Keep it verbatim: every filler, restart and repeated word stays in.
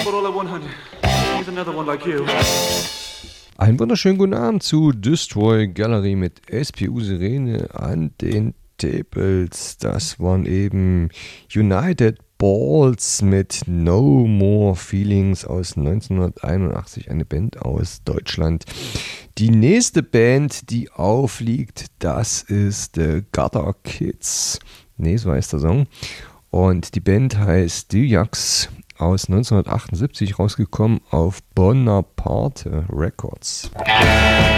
But all I want, honey, is another one like you. Einen wunderschönen guten Abend zu Destroy Gallery mit S P U Sirene an den Tables. Das waren eben United Balls mit No More Feelings aus neunzehnhunderteinundachtzig, eine Band aus Deutschland. Die nächste Band, die aufliegt, das ist The Gutter Kids. Nee, so heißt der Song. Und die Band heißt Djax, aus neunzehnhundertachtundsiebzig rausgekommen auf Bonaparte Records.